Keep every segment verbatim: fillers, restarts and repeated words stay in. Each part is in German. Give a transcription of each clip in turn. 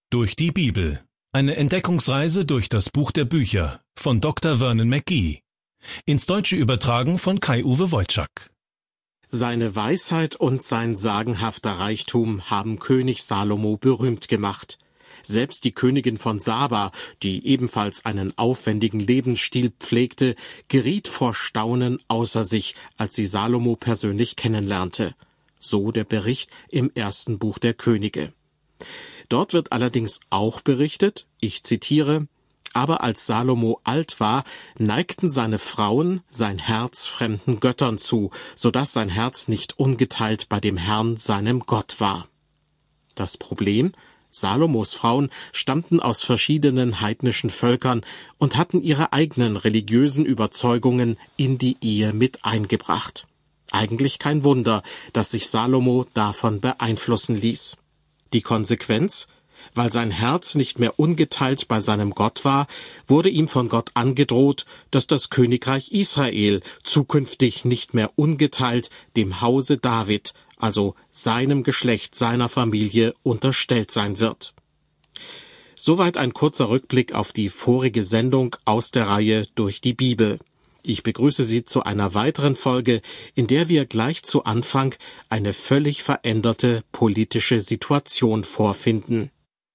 Durch die Bibel. Eine Entdeckungsreise durch das Buch der Bücher von Doktor Vernon McGee. Ins Deutsche übertragen von Kai-Uwe Wojczak. Seine Weisheit und sein sagenhafter Reichtum haben König Salomo berühmt gemacht. Selbst die Königin von Saba, die ebenfalls einen aufwendigen Lebensstil pflegte, geriet vor Staunen außer sich, als sie Salomo persönlich kennenlernte. So der Bericht im ersten Buch der Könige. Dort wird allerdings auch berichtet, ich zitiere, aber als Salomo alt war, neigten seine Frauen sein Herz fremden Göttern zu, so dass sein Herz nicht ungeteilt bei dem Herrn, seinem Gott, war. Das Problem? Salomos Frauen stammten aus verschiedenen heidnischen Völkern und hatten ihre eigenen religiösen Überzeugungen in die Ehe mit eingebracht. Eigentlich kein Wunder, dass sich Salomo davon beeinflussen ließ. Die Konsequenz? Weil sein Herz nicht mehr ungeteilt bei seinem Gott war, wurde ihm von Gott angedroht, dass das Königreich Israel zukünftig nicht mehr ungeteilt dem Hause David, also seinem Geschlecht, seiner Familie, unterstellt sein wird. Soweit ein kurzer Rückblick auf die vorige Sendung aus der Reihe Durch die Bibel. Ich begrüße Sie zu einer weiteren Folge, in der wir gleich zu Anfang eine völlig veränderte politische Situation vorfinden.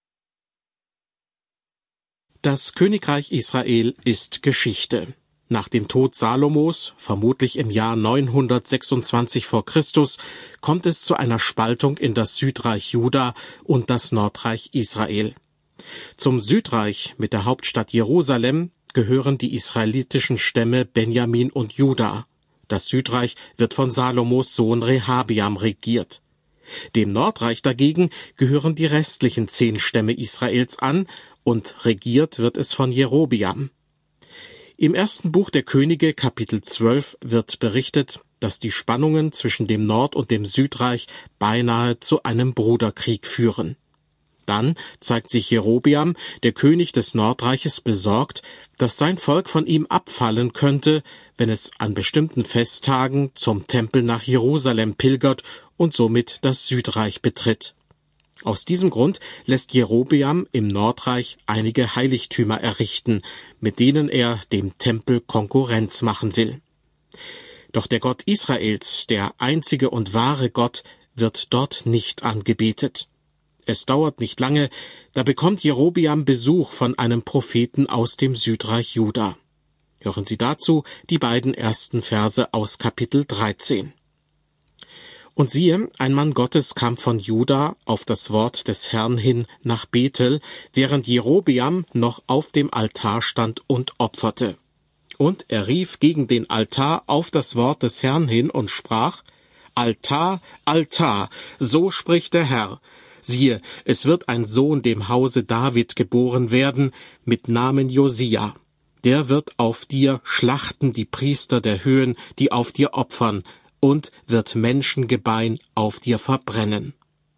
Das Königreich Israel ist Geschichte. Nach dem Tod Salomos, vermutlich im Jahr neunhundertsechsundzwanzig vor Christus, kommt es zu einer Spaltung in das Südreich Juda und das Nordreich Israel. Zum Südreich mit der Hauptstadt Jerusalem gehören die israelitischen Stämme Benjamin und Juda. Das Südreich wird von Salomos Sohn Rehabeam regiert. Dem Nordreich dagegen gehören die restlichen zehn Stämme Israels an und regiert wird es von Jerobeam. Im ersten Buch der Könige, Kapitel zwölf, wird berichtet, dass die Spannungen zwischen dem Nord- und dem Südreich beinahe zu einem Bruderkrieg führen. Dann zeigt sich Jerobeam, der König des Nordreiches, besorgt, dass sein Volk von ihm abfallen könnte, wenn es an bestimmten Festtagen zum Tempel nach Jerusalem pilgert und somit das Südreich betritt. Aus diesem Grund lässt Jerobeam im Nordreich einige Heiligtümer errichten, mit denen er dem Tempel Konkurrenz machen will. Doch der Gott Israels, der einzige und wahre Gott, wird dort nicht angebetet. Es dauert nicht lange, da bekommt Jerobeam Besuch von einem Propheten aus dem Südreich Juda. Hören Sie dazu die beiden ersten Verse aus Kapitel dreizehn. Und siehe, ein Mann Gottes kam von Juda auf das Wort des Herrn hin nach Bethel, während Jerobeam noch auf dem Altar stand und opferte. Und er rief gegen den Altar auf das Wort des Herrn hin und sprach, Altar, Altar, so spricht der Herr. Siehe, es wird ein Sohn dem Hause David geboren werden, mit Namen Josia. Der wird auf dir schlachten die Priester der Höhen, die auf dir opfern, und wird Menschengebein auf dir verbrennen.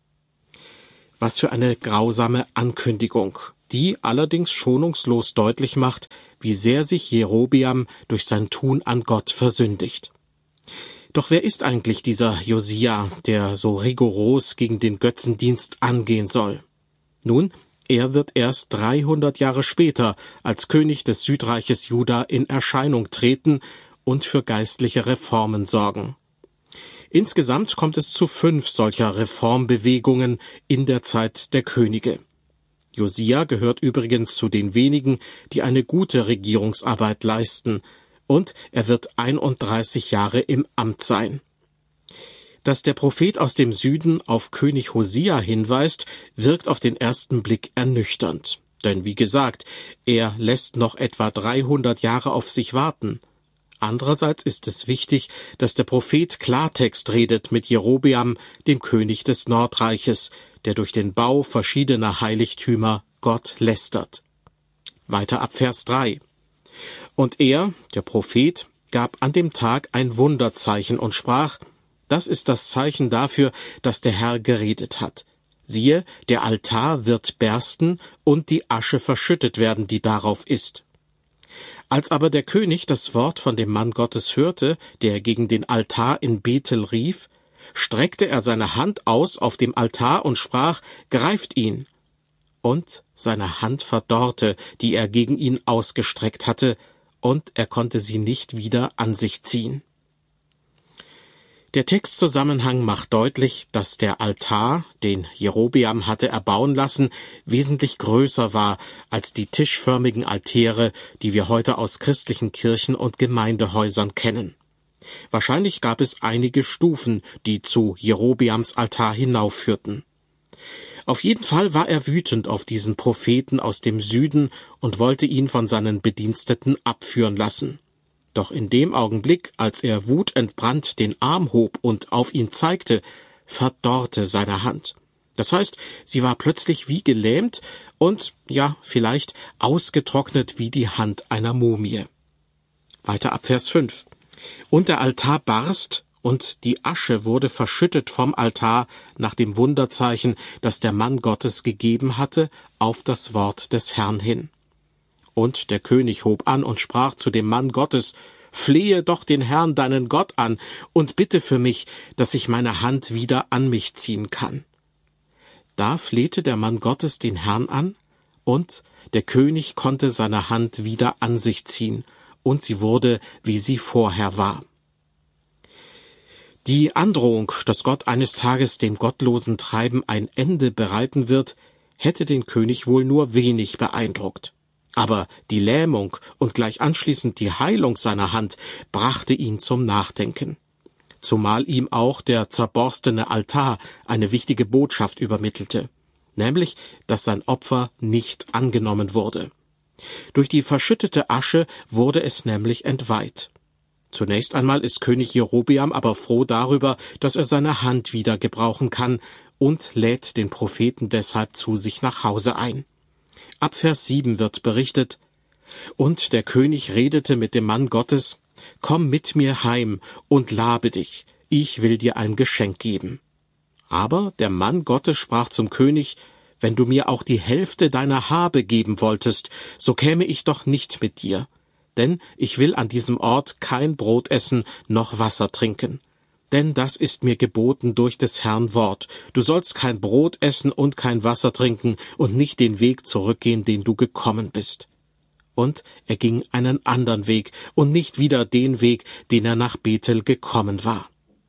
Was für eine grausame Ankündigung, die allerdings schonungslos deutlich macht, wie sehr sich Jerobeam durch sein Tun an Gott versündigt. Doch wer ist eigentlich dieser Josia, der so rigoros gegen den Götzendienst angehen soll? Nun, er wird erst dreihundert Jahre später als König des Südreiches Juda in Erscheinung treten und für geistliche Reformen sorgen. Insgesamt kommt es zu fünf solcher Reformbewegungen in der Zeit der Könige. Josia gehört übrigens zu den wenigen, die eine gute Regierungsarbeit leisten, und er wird einunddreißig Jahre im Amt sein. Dass der Prophet aus dem Süden auf König Hosia hinweist, wirkt auf den ersten Blick ernüchternd. Denn wie gesagt, er lässt noch etwa dreihundert Jahre auf sich warten. Andererseits ist es wichtig, dass der Prophet Klartext redet mit Jerobeam, dem König des Nordreiches, der durch den Bau verschiedener Heiligtümer Gott lästert. Weiter ab Vers drei. Und er, der Prophet, gab an dem Tag ein Wunderzeichen und sprach, das ist das Zeichen dafür, dass der Herr geredet hat. Siehe, der Altar wird bersten und die Asche verschüttet werden, die darauf ist. Als aber der König das Wort von dem Mann Gottes hörte, der gegen den Altar in Bethel rief, streckte er seine Hand aus auf dem Altar und sprach, greift ihn. und seine Hand verdorrte, die er gegen ihn ausgestreckt hatte, und er konnte sie nicht wieder an sich ziehen. Der Textzusammenhang macht deutlich, dass der Altar, den Jerobeam hatte erbauen lassen, wesentlich größer war als die tischförmigen Altäre, die wir heute aus christlichen Kirchen und Gemeindehäusern kennen. Wahrscheinlich gab es einige Stufen, die zu Jerobeams Altar hinaufführten. Auf jeden Fall war er wütend auf diesen Propheten aus dem Süden und wollte ihn von seinen Bediensteten abführen lassen. Doch in dem Augenblick, als er wutentbrannt den Arm hob und auf ihn zeigte, verdorrte seine Hand. Das heißt, sie war plötzlich wie gelähmt und, ja, vielleicht ausgetrocknet wie die Hand einer Mumie. Weiter ab Vers fünf. Und der Altar barst, und die Asche wurde verschüttet vom Altar nach dem Wunderzeichen, das der Mann Gottes gegeben hatte, auf das Wort des Herrn hin. Und der König hob an und sprach zu dem Mann Gottes: Flehe doch den Herrn, deinen Gott, an, und bitte für mich, dass ich meine Hand wieder an mich ziehen kann. Da flehte der Mann Gottes den Herrn an, und der König konnte seine Hand wieder an sich ziehen, und sie wurde, wie sie vorher war. Die Androhung, dass Gott eines Tages dem gottlosen Treiben ein Ende bereiten wird, hätte den König wohl nur wenig beeindruckt. Aber die Lähmung und gleich anschließend die Heilung seiner Hand brachte ihn zum Nachdenken. Zumal ihm auch der zerborstene Altar eine wichtige Botschaft übermittelte, nämlich, dass sein Opfer nicht angenommen wurde. Durch die verschüttete Asche wurde es nämlich entweiht. Zunächst einmal ist König Jerobeam aber froh darüber, dass er seine Hand wieder gebrauchen kann, und lädt den Propheten deshalb zu sich nach Hause ein. Ab Vers sieben wird berichtet: Und der König redete mit dem Mann Gottes: Komm mit mir heim und labe dich, ich will dir ein Geschenk geben. Aber der Mann Gottes sprach zum König: Wenn du mir auch die Hälfte deiner Habe geben wolltest, so käme ich doch nicht mit dir. Denn ich will an diesem Ort kein Brot essen noch Wasser trinken. Denn das ist mir geboten durch des Herrn Wort. Du sollst kein Brot essen und kein Wasser trinken und nicht den Weg zurückgehen, den du gekommen bist. Und er ging einen anderen Weg und nicht wieder den Weg, den er nach Bethel gekommen war.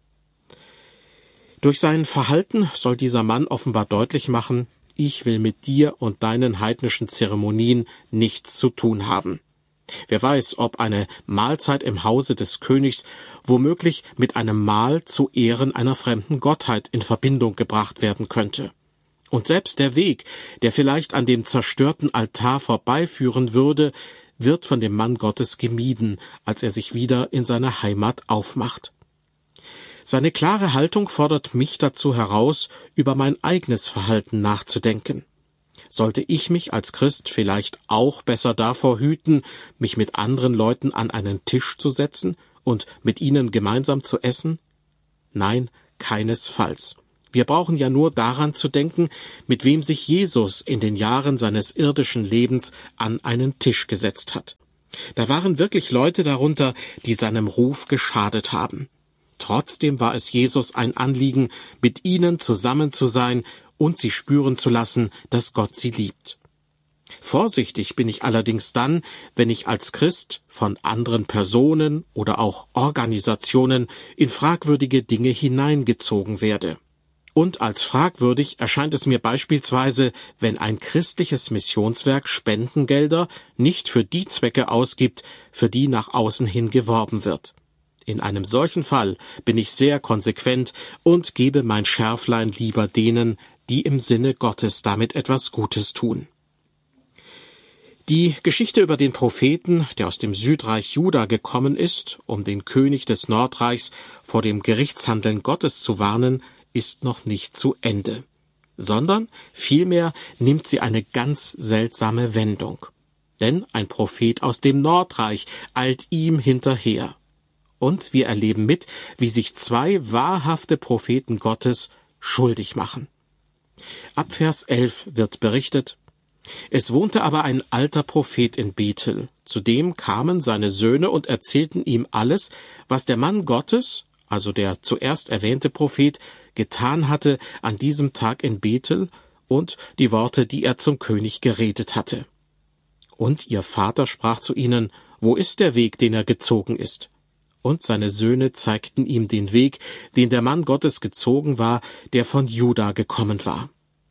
Durch sein Verhalten soll dieser Mann offenbar deutlich machen: Ich will mit dir und deinen heidnischen Zeremonien nichts zu tun haben. Wer weiß, ob eine Mahlzeit im Hause des Königs womöglich mit einem Mahl zu Ehren einer fremden Gottheit in Verbindung gebracht werden könnte. Und selbst der Weg, der vielleicht an dem zerstörten Altar vorbeiführen würde, wird von dem Mann Gottes gemieden, als er sich wieder in seine Heimat aufmacht. Seine klare Haltung fordert mich dazu heraus, über mein eigenes Verhalten nachzudenken. Sollte ich mich als Christ vielleicht auch besser davor hüten, mich mit anderen Leuten an einen Tisch zu setzen und mit ihnen gemeinsam zu essen? Nein, keinesfalls. Wir brauchen ja nur daran zu denken, mit wem sich Jesus in den Jahren seines irdischen Lebens an einen Tisch gesetzt hat. Da waren wirklich Leute darunter, die seinem Ruf geschadet haben. Trotzdem war es Jesus ein Anliegen, mit ihnen zusammen zu sein und sie spüren zu lassen, dass Gott sie liebt. Vorsichtig bin ich allerdings dann, wenn ich als Christ von anderen Personen oder auch Organisationen in fragwürdige Dinge hineingezogen werde. Und als fragwürdig erscheint es mir beispielsweise, wenn ein christliches Missionswerk Spendengelder nicht für die Zwecke ausgibt, für die nach außen hin geworben wird. In einem solchen Fall bin ich sehr konsequent und gebe mein Schärflein lieber denen, die im Sinne Gottes damit etwas Gutes tun. Die Geschichte über den Propheten, der aus dem Südreich Juda gekommen ist, um den König des Nordreichs vor dem Gerichtshandeln Gottes zu warnen, ist noch nicht zu Ende, sondern vielmehr nimmt sie eine ganz seltsame Wendung. Denn ein Prophet aus dem Nordreich eilt ihm hinterher. Und wir erleben mit, wie sich zwei wahrhafte Propheten Gottes schuldig machen. Ab Vers elf wird berichtet: Es wohnte aber ein alter Prophet in Bethel. Zu dem kamen seine Söhne und erzählten ihm alles, was der Mann Gottes, also der zuerst erwähnte Prophet, getan hatte an diesem Tag in Bethel und die Worte, die er zum König geredet hatte. Und ihr Vater sprach zu ihnen: Wo ist der Weg, den er gezogen ist? Und seine Söhne zeigten ihm den Weg, den der Mann Gottes gezogen war, der von Juda gekommen war.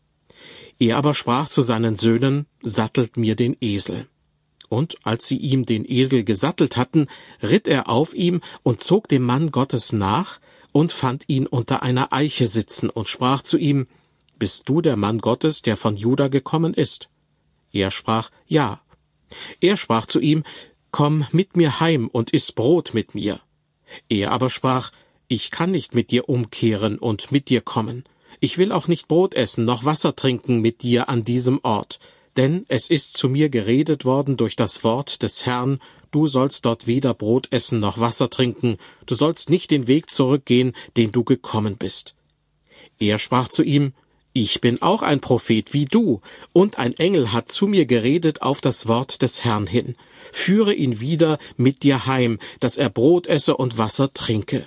Er aber sprach zu seinen Söhnen: Sattelt mir den Esel. Und als sie ihm den Esel gesattelt hatten, ritt er auf ihm und zog dem Mann Gottes nach und fand ihn unter einer Eiche sitzen und sprach zu ihm: Bist du der Mann Gottes, der von Juda gekommen ist? Er sprach: Ja. Er sprach zu ihm: Komm mit mir heim und iss Brot mit mir. Er aber sprach: Ich kann nicht mit dir umkehren und mit dir kommen. Ich will auch nicht Brot essen noch Wasser trinken mit dir an diesem Ort. Denn es ist zu mir geredet worden durch das Wort des Herrn: Du sollst dort weder Brot essen noch Wasser trinken. Du sollst nicht den Weg zurückgehen, den du gekommen bist. Er sprach zu ihm: Ich bin auch ein Prophet wie du, und ein Engel hat zu mir geredet auf das Wort des Herrn hin. Führe ihn wieder mit dir heim, dass er Brot esse und Wasser trinke.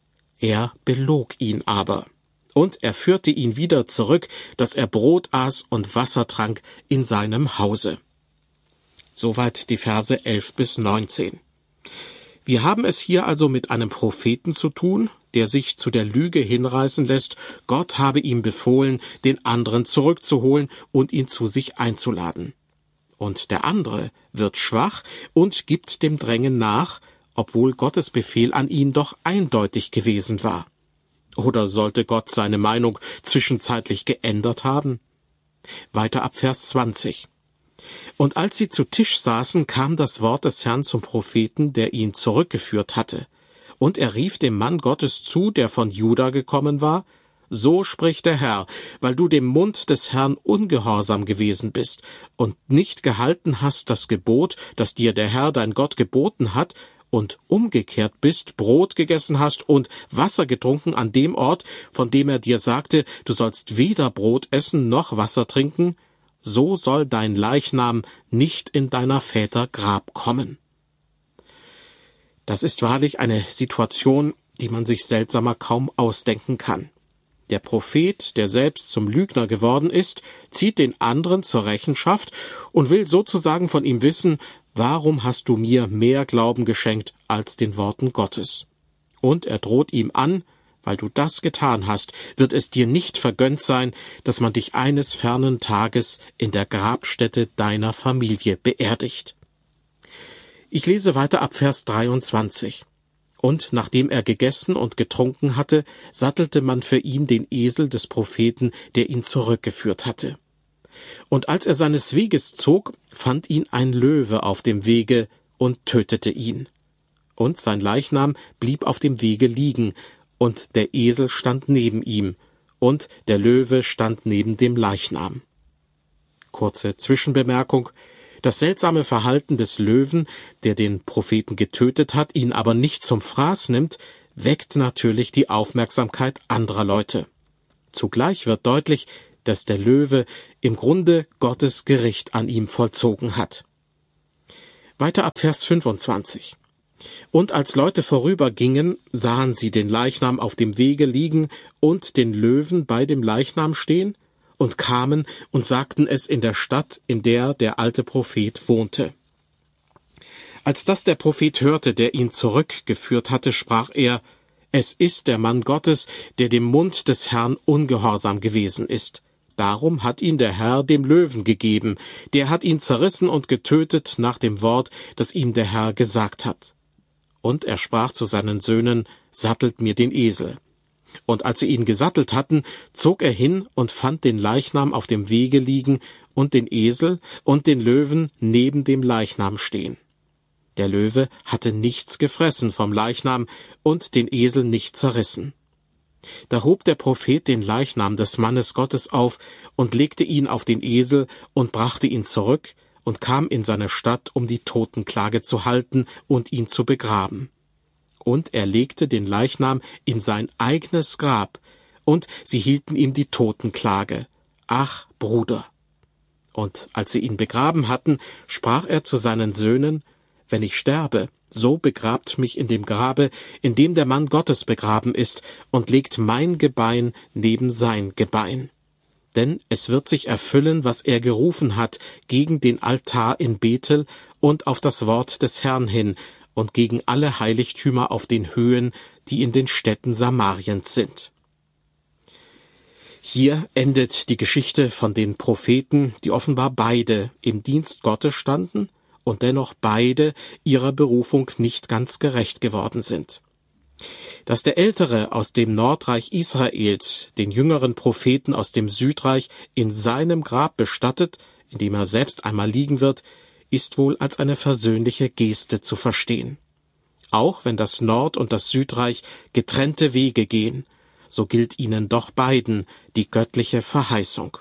Er belog ihn aber. Und er führte ihn wieder zurück, dass er Brot aß und Wasser trank in seinem Hause. Soweit die Verse elf bis neunzehn. Wir haben es hier also mit einem Propheten zu tun, der sich zu der Lüge hinreißen lässt, Gott habe ihm befohlen, den anderen zurückzuholen und ihn zu sich einzuladen. Und der andere wird schwach und gibt dem Drängen nach, obwohl Gottes Befehl an ihn doch eindeutig gewesen war. Oder sollte Gott seine Meinung zwischenzeitlich geändert haben? Weiter ab Vers zwanzig. Und als sie zu Tisch saßen, kam das Wort des Herrn zum Propheten, der ihn zurückgeführt hatte. Und er rief dem Mann Gottes zu, der von Juda gekommen war: So spricht der Herr, weil du dem Mund des Herrn ungehorsam gewesen bist und nicht gehalten hast das Gebot, das dir der Herr dein Gott geboten hat, und umgekehrt bist, Brot gegessen hast und Wasser getrunken an dem Ort, von dem er dir sagte, du sollst weder Brot essen noch Wasser trinken, so soll dein Leichnam nicht in deiner Väter Grab kommen. Das ist wahrlich eine Situation, die man sich seltsamer kaum ausdenken kann. Der Prophet, der selbst zum Lügner geworden ist, zieht den anderen zur Rechenschaft und will sozusagen von ihm wissen: Warum hast du mir mehr Glauben geschenkt als den Worten Gottes? Und er droht ihm an: Weil du das getan hast, wird es dir nicht vergönnt sein, dass man dich eines fernen Tages in der Grabstätte deiner Familie beerdigt. Ich lese weiter ab Vers dreiundzwanzig. Und nachdem er gegessen und getrunken hatte, sattelte man für ihn den Esel des Propheten, der ihn zurückgeführt hatte. Und als er seines Weges zog, fand ihn ein Löwe auf dem Wege und tötete ihn. Und sein Leichnam blieb auf dem Wege liegen, und der Esel stand neben ihm, und der Löwe stand neben dem Leichnam. Kurze Zwischenbemerkung: Das seltsame Verhalten des Löwen, der den Propheten getötet hat, ihn aber nicht zum Fraß nimmt, weckt natürlich die Aufmerksamkeit anderer Leute. Zugleich wird deutlich, dass der Löwe im Grunde Gottes Gericht an ihm vollzogen hat. Weiter ab Vers fünfundzwanzig. Und als Leute vorübergingen, sahen sie den Leichnam auf dem Wege liegen und den Löwen bei dem Leichnam stehen und kamen und sagten es in der Stadt, in der der alte Prophet wohnte. Als das der Prophet hörte, der ihn zurückgeführt hatte, sprach er: Es ist der Mann Gottes, der dem Mund des Herrn ungehorsam gewesen ist. Darum hat ihn der Herr dem Löwen gegeben, der hat ihn zerrissen und getötet nach dem Wort, das ihm der Herr gesagt hat. Und er sprach zu seinen Söhnen: Sattelt mir den Esel. Und als sie ihn gesattelt hatten, zog er hin und fand den Leichnam auf dem Wege liegen und den Esel und den Löwen neben dem Leichnam stehen. Der Löwe hatte nichts gefressen vom Leichnam und den Esel nicht zerrissen. Da hob der Prophet den Leichnam des Mannes Gottes auf und legte ihn auf den Esel und brachte ihn zurück und kam in seine Stadt, um die Totenklage zu halten und ihn zu begraben. Und er legte den Leichnam in sein eigenes Grab, und sie hielten ihm die Totenklage: Ach, Bruder! Und als sie ihn begraben hatten, sprach er zu seinen Söhnen: Wenn ich sterbe, so begrabt mich in dem Grabe, in dem der Mann Gottes begraben ist, und legt mein Gebein neben sein Gebein. denn es wird sich erfüllen, was er gerufen hat, gegen den Altar in Bethel und auf das Wort des Herrn hin und gegen alle Heiligtümer auf den Höhen, die in den Städten Samariens sind. Hier endet die Geschichte von den Propheten, die offenbar beide im Dienst Gottes standen und dennoch beide ihrer Berufung nicht ganz gerecht geworden sind. Dass der Ältere aus dem Nordreich Israels den jüngeren Propheten aus dem Südreich in seinem Grab bestattet, in dem er selbst einmal liegen wird, ist wohl als eine versöhnliche Geste zu verstehen. Auch wenn das Nord- und das Südreich getrennte Wege gehen, so gilt ihnen doch beiden die göttliche Verheißung.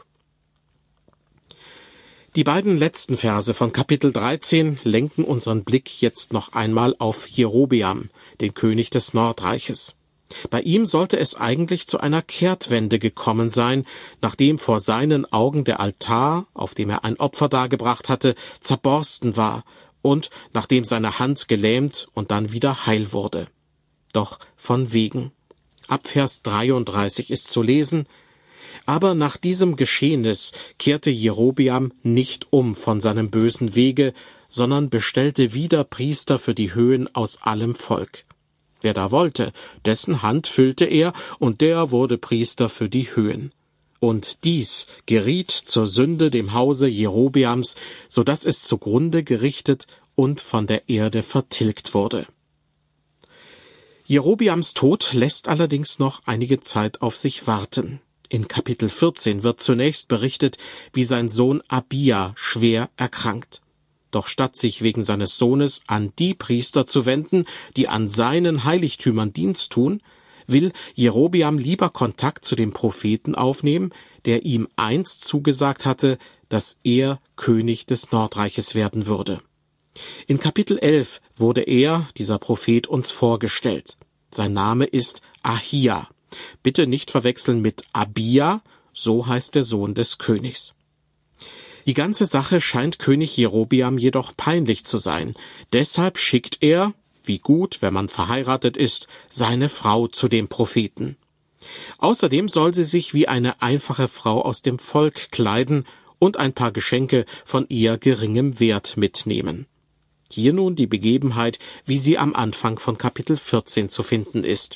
Die beiden letzten Verse von Kapitel dreizehn lenken unseren Blick jetzt noch einmal auf Jerobeam, den König des Nordreiches. Bei ihm sollte es eigentlich zu einer Kehrtwende gekommen sein, nachdem vor seinen Augen der Altar, auf dem er ein Opfer dargebracht hatte, zerborsten war und nachdem seine Hand gelähmt und dann wieder heil wurde. Doch von wegen. Ab Vers dreiunddreißig ist zu lesen: Aber nach diesem Geschehnis kehrte Jerobeam nicht um von seinem bösen Wege, sondern bestellte wieder Priester für die Höhen aus allem Volk. Wer da wollte, dessen Hand füllte er, und der wurde Priester für die Höhen. Und dies geriet zur Sünde dem Hause Jerobeams, so dass es zugrunde gerichtet und von der Erde vertilgt wurde. Jerobeams Tod lässt allerdings noch einige Zeit auf sich warten. In Kapitel vierzehn wird zunächst berichtet, wie sein Sohn Abia schwer erkrankt. Doch statt sich wegen seines Sohnes an die Priester zu wenden, die an seinen Heiligtümern Dienst tun, will Jerobeam lieber Kontakt zu dem Propheten aufnehmen, der ihm einst zugesagt hatte, dass er König des Nordreiches werden würde. In Kapitel elf wurde er, dieser Prophet, uns vorgestellt. Sein Name ist Ahia. Bitte nicht verwechseln mit Abia, so heißt der Sohn des Königs. Die ganze Sache scheint König Jerobeam jedoch peinlich zu sein. Deshalb schickt er, wie gut, wenn man verheiratet ist, seine Frau zu dem Propheten. Außerdem soll sie sich wie eine einfache Frau aus dem Volk kleiden und ein paar Geschenke von eher geringem Wert mitnehmen. Hier nun die Begebenheit, wie sie am Anfang von Kapitel vierzehn zu finden ist.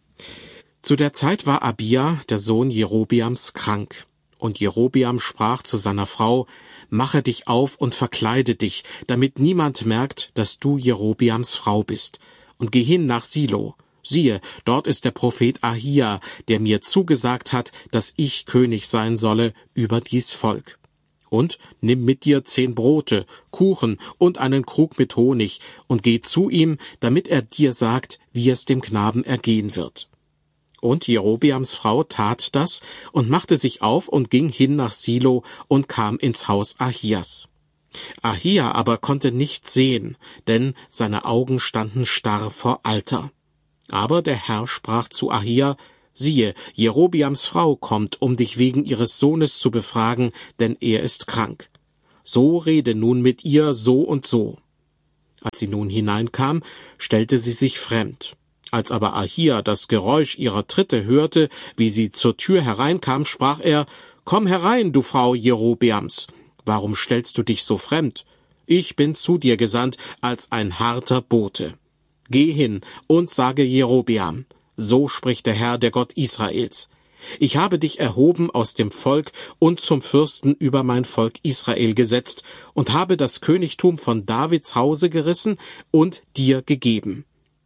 Zu der Zeit war Abia, der Sohn Jerobeams, krank. Und Jerobeam sprach zu seiner Frau: Mache dich auf und verkleide dich, damit niemand merkt, dass du Jerobeams Frau bist. Und geh hin nach Silo. Siehe, dort ist der Prophet Ahia, der mir zugesagt hat, dass ich König sein solle über dies Volk. Und nimm mit dir zehn Brote, Kuchen und einen Krug mit Honig und geh zu ihm, damit er dir sagt, wie es dem Knaben ergehen wird. Und Jerobeams Frau tat das und machte sich auf und ging hin nach Silo und kam ins Haus Ahias. Ahia aber konnte nichts sehen, denn seine Augen standen starr vor Alter. Aber der Herr sprach zu Ahia: Siehe, Jerobeams Frau kommt, um dich wegen ihres Sohnes zu befragen, denn er ist krank. So rede nun mit ihr so und so. Als sie nun hineinkam, stellte sie sich fremd. Als aber Ahia das Geräusch ihrer Tritte hörte, wie sie zur Tür hereinkam, sprach er: Komm herein, du Frau Jerobeams. Warum stellst du dich so fremd? Ich bin zu dir gesandt als ein harter Bote. Geh hin und sage Jerobeam: So spricht der Herr, der Gott Israels: Ich habe dich erhoben aus dem Volk und zum Fürsten über mein Volk Israel gesetzt und habe das Königtum von Davids Hause gerissen und dir gegeben.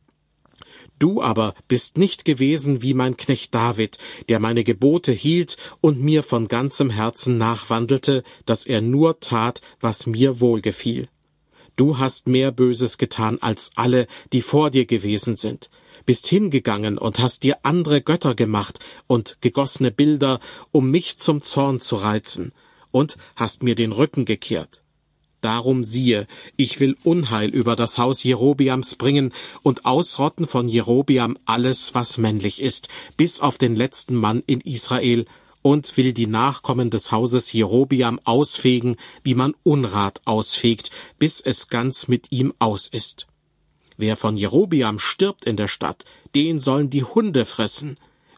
Du aber bist nicht gewesen wie mein Knecht David, der meine Gebote hielt und mir von ganzem Herzen nachwandelte, dass er nur tat, was mir wohlgefiel. Du hast mehr Böses getan als alle, die vor dir gewesen sind, bist hingegangen und hast dir andere Götter gemacht und gegossene Bilder, um mich zum Zorn zu reizen, und hast mir den Rücken gekehrt. Darum siehe, ich will Unheil über das Haus Jerobeams bringen und ausrotten von Jerobeam alles, was männlich ist, bis auf den letzten Mann in Israel, und will die Nachkommen des Hauses Jerobeam ausfegen, wie man Unrat ausfegt, bis es ganz mit ihm aus ist. Wer von Jerobeam stirbt in der Stadt, den sollen die Hunde fressen.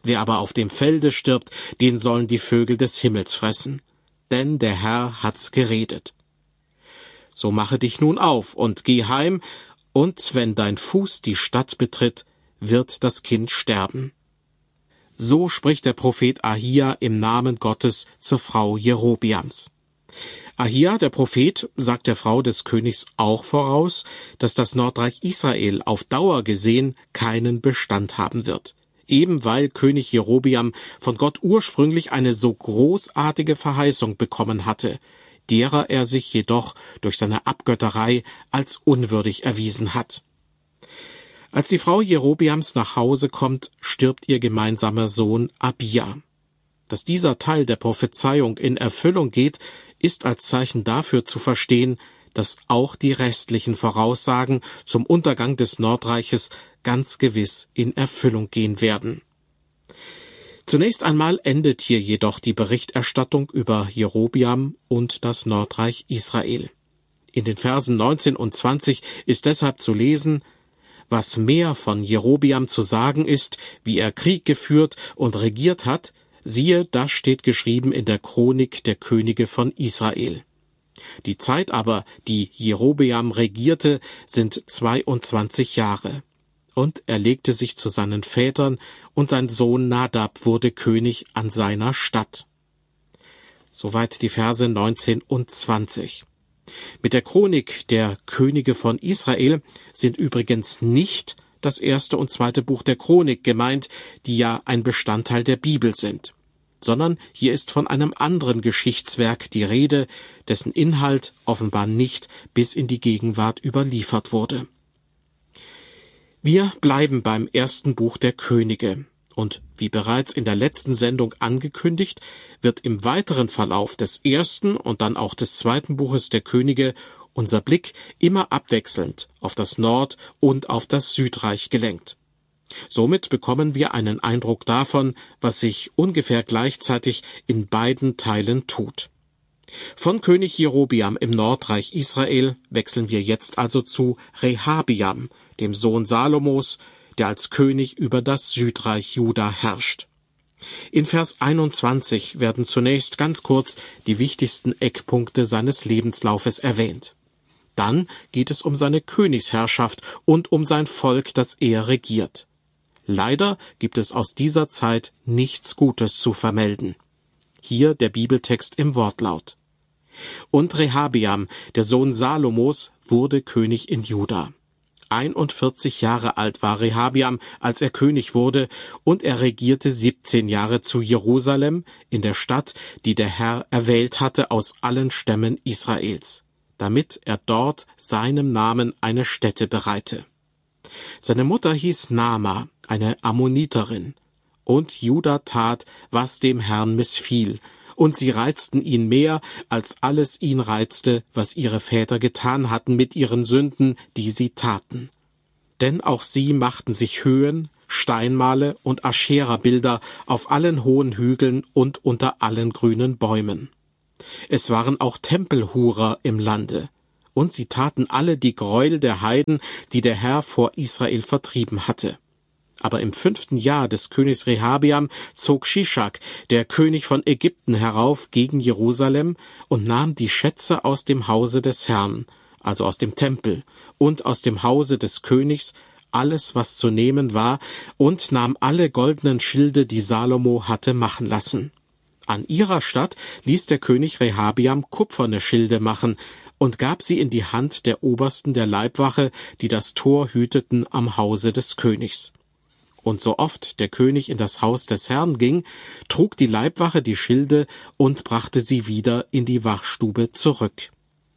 Wer aber auf dem Felde stirbt, den sollen die Vögel des Himmels fressen. Denn der Herr hat's geredet. So mache dich nun auf und geh heim, und wenn dein Fuß die Stadt betritt, wird das Kind sterben. So spricht der Prophet Ahia im Namen Gottes zur Frau Jerobiams. Ahia, der Prophet, sagt der Frau des Königs auch voraus, dass das Nordreich Israel auf Dauer gesehen keinen Bestand haben wird, eben weil König Jerobiam von Gott ursprünglich eine so großartige Verheißung bekommen hatte, derer er sich jedoch durch seine Abgötterei als unwürdig erwiesen hat. Als die Frau Jerobiams nach Hause kommt, stirbt ihr gemeinsamer Sohn Abia. Dass dieser Teil der Prophezeiung in Erfüllung geht, ist als Zeichen dafür zu verstehen, dass auch die restlichen Voraussagen zum Untergang des Nordreiches ganz gewiss in Erfüllung gehen werden. Zunächst einmal endet hier jedoch die Berichterstattung über Jerobiam und das Nordreich Israel. In den Versen neunzehn und zwanzig ist deshalb zu lesen: Was mehr von Jerobiam zu sagen ist, wie er Krieg geführt und regiert hat, siehe, das steht geschrieben in der Chronik der Könige von Israel. Die Zeit aber, die Jerobeam regierte, sind zweiundzwanzig Jahre. Und er legte sich zu seinen Vätern, und sein Sohn Nadab wurde König an seiner Stadt. Soweit die Verse neunzehn und zwanzig. Mit der Chronik der Könige von Israel sind übrigens nicht das erste und zweite Buch der Chronik gemeint, die ja ein Bestandteil der Bibel sind, sondern hier ist von einem anderen Geschichtswerk die Rede, dessen Inhalt offenbar nicht bis in die Gegenwart überliefert wurde. Wir bleiben beim ersten Buch der Könige, und wie bereits in der letzten Sendung angekündigt, wird im weiteren Verlauf des ersten und dann auch des zweiten Buches der Könige unser Blick immer abwechselnd auf das Nord- und auf das Südreich gelenkt. Somit bekommen wir einen Eindruck davon, was sich ungefähr gleichzeitig in beiden Teilen tut. Von König Jerobiam im Nordreich Israel wechseln wir jetzt also zu Rehabiam, dem Sohn Salomos, der als König über das Südreich Juda herrscht. In Vers einundzwanzig werden zunächst ganz kurz die wichtigsten Eckpunkte seines Lebenslaufes erwähnt. Dann geht es um seine Königsherrschaft und um sein Volk, das er regiert. Leider gibt es aus dieser Zeit nichts Gutes zu vermelden. Hier der Bibeltext im Wortlaut. Und Rehabiam, der Sohn Salomos, wurde König in Juda. einundvierzig Jahre alt war Rehabiam, als er König wurde, und er regierte siebzehn Jahre zu Jerusalem, in der Stadt, die der Herr erwählt hatte aus allen Stämmen Israels, damit er dort seinem Namen eine Stätte bereite. Seine Mutter hieß Naama, eine Ammoniterin, und Juda tat, was dem Herrn missfiel, und sie reizten ihn mehr, als alles ihn reizte, was ihre Väter getan hatten mit ihren Sünden, die sie taten. Denn auch sie machten sich Höhen, Steinmale und Aschera-Bilder auf allen hohen Hügeln und unter allen grünen Bäumen. Es waren auch Tempelhurer im Lande, und sie taten alle die Gräuel der Heiden, die der Herr vor Israel vertrieben hatte. Aber im fünften Jahr des Königs Rehabiam zog Shischak, der König von Ägypten, herauf gegen Jerusalem und nahm die Schätze aus dem Hause des Herrn, also aus dem Tempel, und aus dem Hause des Königs, alles, was zu nehmen war, und nahm alle goldenen Schilde, die Salomo hatte machen lassen. An ihrer Statt ließ der König Rehabiam kupferne Schilde machen und gab sie in die Hand der Obersten der Leibwache, die das Tor hüteten am Hause des Königs. Und so oft der König in das Haus des Herrn ging, trug die Leibwache die Schilde und brachte sie wieder in die Wachstube zurück.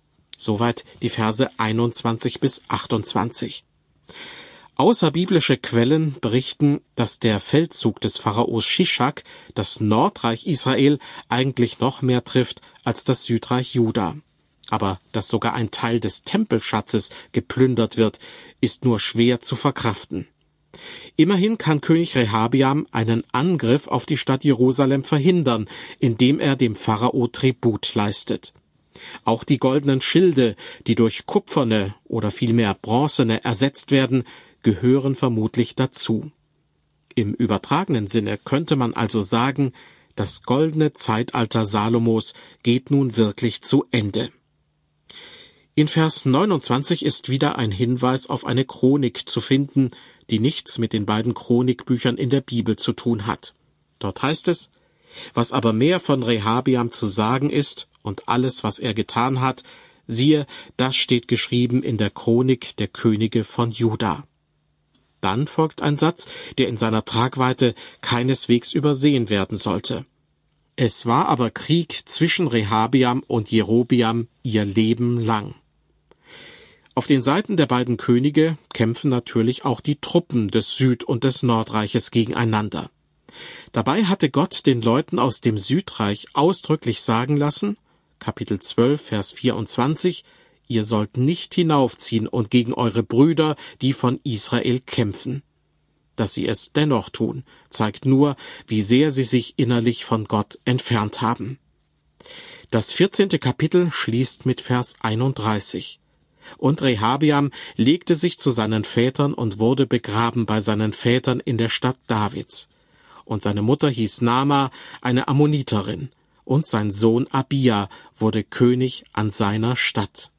Soweit die Verse einundzwanzig bis achtundzwanzig. Außerbiblische Quellen berichten, dass der Feldzug des Pharaos Shischak das Nordreich Israel eigentlich noch mehr trifft als das Südreich Juda. Aber dass sogar ein Teil des Tempelschatzes geplündert wird, ist nur schwer zu verkraften. Immerhin kann König Rehabiam einen Angriff auf die Stadt Jerusalem verhindern, indem er dem Pharao Tribut leistet. Auch die goldenen Schilde, die durch kupferne oder vielmehr bronzene ersetzt werden, gehören vermutlich dazu. Im übertragenen Sinne könnte man also sagen, das goldene Zeitalter Salomos geht nun wirklich zu Ende. In Vers neunundzwanzig ist wieder ein Hinweis auf eine Chronik zu finden, die nichts mit den beiden Chronikbüchern in der Bibel zu tun hat. Dort heißt es: Was aber mehr von Rehabiam zu sagen ist und alles, was er getan hat, siehe, das steht geschrieben in der Chronik der Könige von Juda. Dann folgt ein Satz, der in seiner Tragweite keineswegs übersehen werden sollte. Es war aber Krieg zwischen Rehabiam und Jerobiam ihr Leben lang. Auf den Seiten der beiden Könige kämpfen natürlich auch die Truppen des Süd- und des Nordreiches gegeneinander. Dabei hatte Gott den Leuten aus dem Südreich ausdrücklich sagen lassen, Kapitel zwölf, Vers vierundzwanzig, ihr sollt nicht hinaufziehen und gegen eure Brüder, die von Israel kämpfen. Dass sie es dennoch tun, zeigt nur, wie sehr sie sich innerlich von Gott entfernt haben. Das vierzehnte Kapitel schließt mit Vers einunddreißig. Und Rehabiam legte sich zu seinen Vätern und wurde begraben bei seinen Vätern in der Stadt Davids. Und seine Mutter hieß Naama, eine Ammoniterin, und sein Sohn Abia wurde König an seiner Stadt.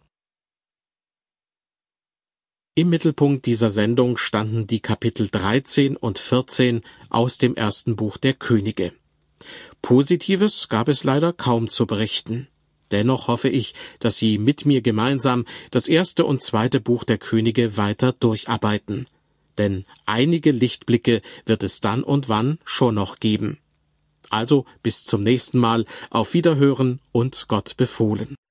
Im Mittelpunkt dieser Sendung standen die Kapitel dreizehn und vierzehn aus dem ersten Buch der Könige. Positives gab es leider kaum zu berichten. Dennoch hoffe ich, dass Sie mit mir gemeinsam das erste und zweite Buch der Könige weiter durcharbeiten. Denn einige Lichtblicke wird es dann und wann schon noch geben. Also bis zum nächsten Mal, auf Wiederhören und Gott befohlen.